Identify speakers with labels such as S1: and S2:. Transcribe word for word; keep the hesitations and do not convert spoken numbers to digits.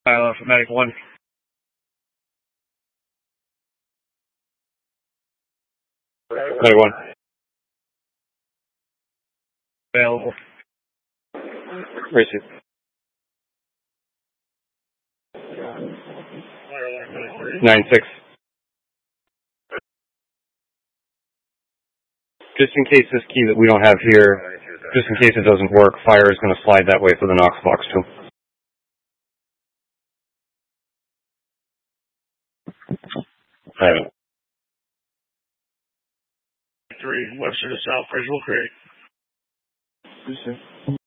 S1: Dial for Medic one. Medic one. Available. Receive. Nine six. Just in case this key that we don't have here, just in case it doesn't work, fire is going to slide that way for the Knox box too. Right. Three, Webster to South, Bridgeville Creek.